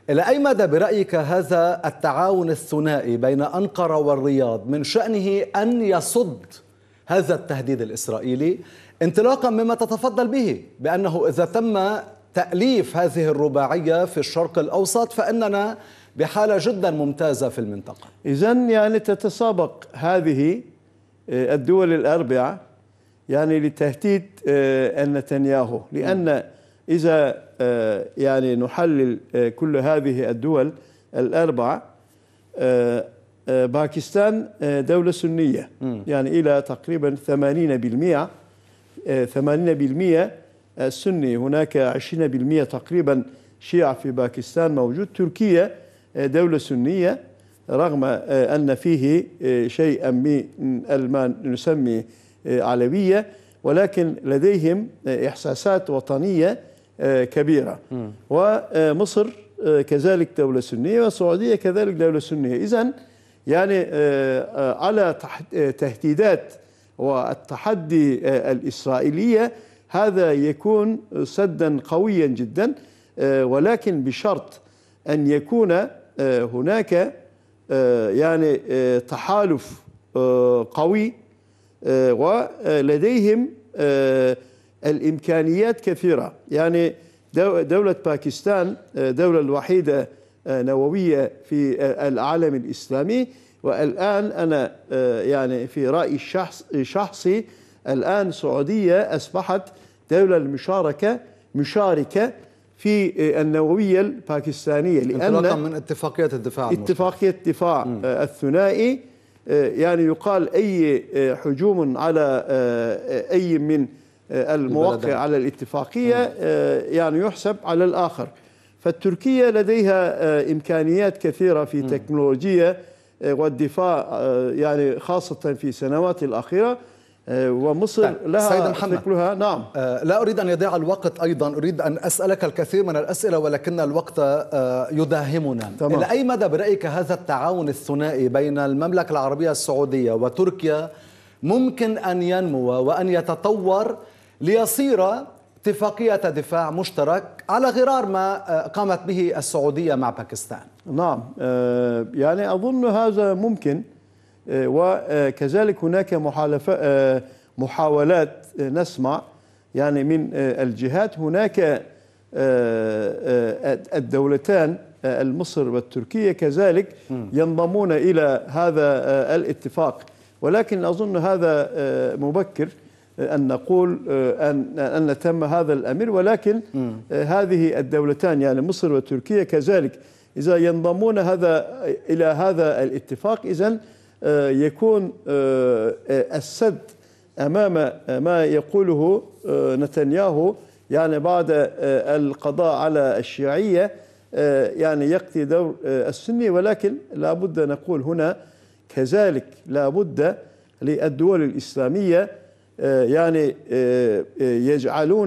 إلى أي مدى برأيك هذا التعاون الثنائي بين أنقرة والرياض من شأنه أن يصد هذا التهديد الإسرائيلي، انطلاقا مما تتفضل به بأنه إذا تم تأليف هذه الرباعية في الشرق الأوسط فإننا بحالة جدا ممتازة في المنطقة؟ إذن يعني تتسابق هذه الدول الأربعة يعني لتهديد نتنياهو، لأن إذا يعني نحلل كل هذه الدول الأربعة، باكستان دولة سنية يعني إلى تقريبا 80% السني، هناك 20% تقريبا شيعة في باكستان موجود. تركيا دولة سنية رغم أن فيه شيئا من ما نسمي علوية، ولكن لديهم إحساسات وطنية كبيرة. ومصر كذلك دولة سنية، والسعودية كذلك دولة سنية. إذن يعني على تهديدات والتحدي الإسرائيلية هذا يكون سدا قويا جدا، ولكن بشرط أن يكون هناك يعني تحالف قوي ولديهم الإمكانيات كثيرة. يعني دولة باكستان دولة الوحيدة نووية في العالم الإسلامي، والآن أنا يعني في رأيي الشخصي الآن السعودية أصبحت دولة مشاركة في النووية الباكستانية، لأن انطلاقا من اتفاقية الدفاع الثنائي يعني يقال أي هجوم على أي من الموقع على الاتفاقية يعني يحسب على الآخر. فالتركية لديها إمكانيات كثيرة في تكنولوجيا والدفاع يعني خاصة في السنوات الأخيرة، ومصر لها ثقلها. نعم. لا أريد أن يضيع الوقت، أيضا أريد أن أسألك الكثير من الأسئلة ولكن الوقت يداهمنا. تمام. إلى أي مدى برأيك هذا التعاون الثنائي بين المملكة العربية السعودية وتركيا ممكن أن ينمو وأن يتطور ليصير اتفاقية دفاع مشترك على غرار ما قامت به السعودية مع باكستان؟ نعم، يعني أظن هذا ممكن، وكذلك هناك محاولات نسمع يعني من الجهات. هناك الدولتان المصر والتركية كذلك ينضمون إلى هذا الاتفاق، ولكن أظن هذا مبكر أن نقول أن تم هذا الأمر. ولكن هذه الدولتان يعني مصر وتركيا كذلك إذا ينضمون إلى هذا الاتفاق، إذن يكون السد أمام ما يقوله نتنياهو يعني بعد القضاء على الشيعية يعني يقضي دور السني. ولكن لا بد نقول هنا كذلك لا بد للدول الإسلامية يعني يجعلون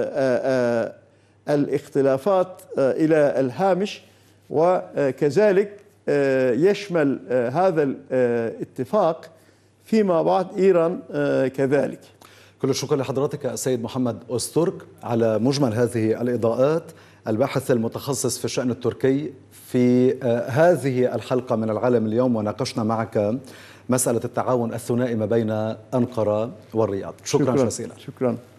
الاختلافات إلى الهامش، وكذلك يشمل هذا الاتفاق فيما بعد إيران كذلك. كل الشكر لحضرتك السيد محمد أسترك على مجمل هذه الإضاءات، الباحث المتخصص في الشأن التركي في هذه الحلقة من العالم اليوم، وناقشنا معك مسألة التعاون الثنائي ما بين أنقرة والرياض. شكرا جزيلا. شكرا.